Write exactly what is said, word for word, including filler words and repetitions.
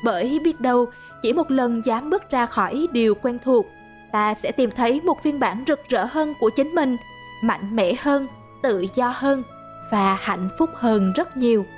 Bởi biết đâu, chỉ một lần dám bước ra khỏi điều quen thuộc, ta sẽ tìm thấy một phiên bản rực rỡ hơn của chính mình, mạnh mẽ hơn, tự do hơn và hạnh phúc hơn rất nhiều.